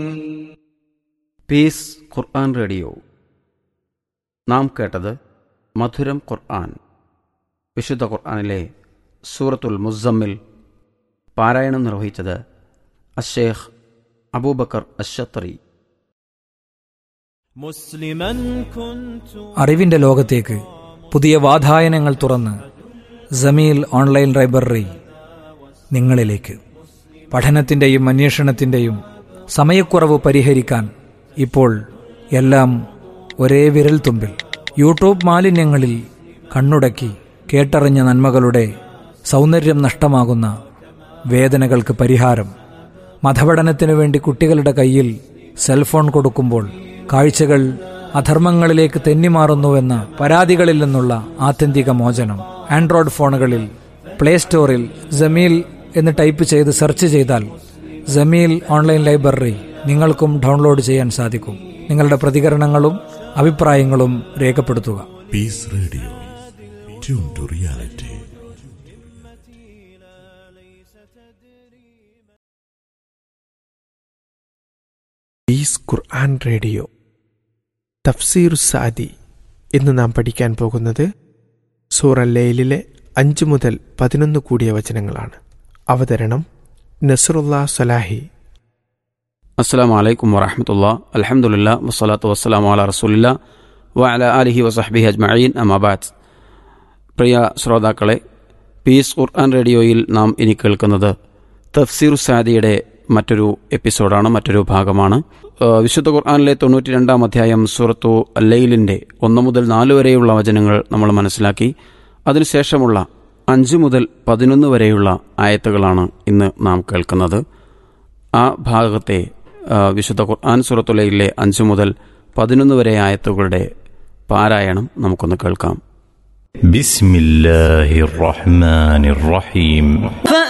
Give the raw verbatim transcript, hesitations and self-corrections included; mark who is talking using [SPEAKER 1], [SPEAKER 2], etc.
[SPEAKER 1] Piece ഖുർആൻ radio. നാം കേട്ടത് മധുരം ഖുർആൻ, വിശുദ്ധ ഖുർആനിലെ സൂറത്തുൽ മുസ്സമ്മിൽ. പാരായണം നിർവഹിച്ചത് അശ്ശേഖ് അബൂബക്കർ അശ്ശത്രി.
[SPEAKER 2] അറിവിന്റെ ലോകത്തേക്ക് പുതിയ വാതായനങ്ങൾ തുറന്ന് ജമീൽ ഓൺലൈൻ ലൈബ്രറി നിങ്ങളിലേക്ക്. പഠനത്തിൻ്റെയും അന്വേഷണത്തിൻ്റെയും സമയക്കുറവ് പരിഹരിക്കാൻ ഇപ്പോൾ എല്ലാം ഒരേ വിരൽത്തുമ്പിൽ. യൂട്യൂബ് മാലിന്യങ്ങളിൽ കണ്ണുടക്കി കേട്ടറിഞ്ഞ നന്മകളുടെ സൗന്ദര്യം നഷ്ടമാകുന്ന വേദനകൾക്ക് പരിഹാരം. മതപഠനത്തിനു വേണ്ടി കുട്ടികളുടെ കയ്യിൽ സെൽഫോൺ കൊടുക്കുമ്പോൾ കാഴ്ചകൾ അധർമ്മങ്ങളിലേക്ക് തെന്നിമാറുന്നുവെന്ന പരാതികളിൽ നിന്നുള്ള ആത്യന്തിക മോചനം. ആൻഡ്രോയിഡ് ഫോണുകളിൽ പ്ലേ സ്റ്റോറിൽ ജമീൽ എന്ന് ടൈപ്പ് ചെയ്ത് സെർച്ച് ചെയ്താൽ ജമീൽ ഓൺലൈൻ ലൈബ്രറി നിങ്ങൾക്കും ഡൗൺലോഡ് ചെയ്യാൻ സാധിക്കും. നിങ്ങളുടെ പ്രതികരണങ്ങളും അഭിപ്രായങ്ങളും രേഖപ്പെടുത്തുക.
[SPEAKER 3] Piece radio, tune to reality.
[SPEAKER 4] Piece Quran radio തഫ്സീർ സാദി. ഇന്ന് നാം പഠിക്കാൻ പോകുന്നത് സൂറ ലൈലിലെ അഞ്ച് മുതൽ പതിനൊന്ന് കൂടിയ വചനങ്ങളാണ്. അവതരണം നസ്റുല്ലാ സലാഹി.
[SPEAKER 1] അസ്സലാമു അലൈക്കും വറഹ്മത്തുള്ളാഹി. അൽഹംദുലില്ലാ വസ്സലാത്തു വസ്സലാമു അലാ റസൂലില്ലാ വഅലാ ആലിഹി വസഹ്ബിഹി അജ്മഈൻ. അമ്മാ ബഅദ്. പ്രിയ ശ്രോതാക്കളെ, പീസ് ഖുർആൻ റേഡിയോയിൽ നാം ഇനി കേൾക്കുന്നത് തഫ്സീർ സാദിയുടെ മറ്റൊരു എപ്പിസോഡാണ്, മറ്റൊരു ഭാഗമാണ്. വിശുദ്ധ ഖുർആനിലെ തൊണ്ണൂറ്റി രണ്ടാം അധ്യായം സൂറത്തു അല്ലൈലിൻ്റെ ഒന്ന് മുതൽ നാല് വരെയുള്ള വചനങ്ങൾ നമ്മൾ മനസ്സിലാക്കി. അതിനുശേഷമുള്ള അഞ്ച് മുതൽ പതിനൊന്ന് വരെയുള്ള ആയത്തുകളാണ് ഇന്ന് നാം കേൾക്കുന്നത്. ആ ഭാഗത്തെ വിശുദ്ധ ഖുർആൻ സൂറത്തു ലൈലിലെ അഞ്ച് മുതൽ പതിനൊന്ന് വരെ ആയത്തുകളുടെ പാരായണം നമുക്കൊന്ന് കേൾക്കാം.
[SPEAKER 5] ബിസ്മില്ലാഹിർ റഹ്മാനിർ റഹീം.